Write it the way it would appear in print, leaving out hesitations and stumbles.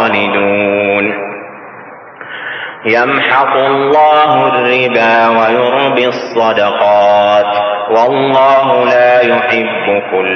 خالدون يمحق الله الربا ويربي الصدقات والله لا يحب كل